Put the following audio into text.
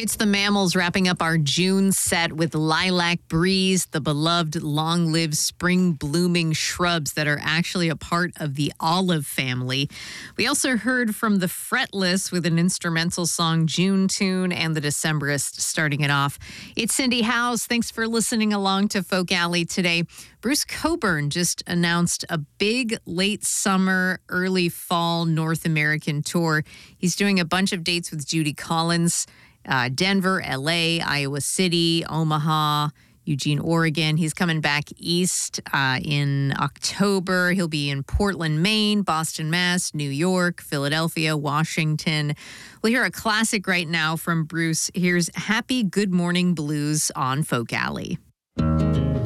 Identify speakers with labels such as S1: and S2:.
S1: It's the Mammals wrapping up our June set with Lilac Breeze, the beloved long-lived spring-blooming shrubs that are actually a part of the olive family. We also heard from the Fretless with an instrumental song, June Tune, and the Decemberists starting it off. It's Cindy House. Thanks for listening along to Folk Alley today. Bruce Cockburn just announced a big late summer, early fall North American tour. He's doing a bunch of dates with Judy Collins. Denver, LA, Iowa City, Omaha, Eugene, Oregon. He's coming back east in October. He'll be in Portland, Maine, Boston, Mass, New York, Philadelphia, Washington. We'll hear a classic right now from Bruce. Here's Happy Good Morning Blues on Folk Alley.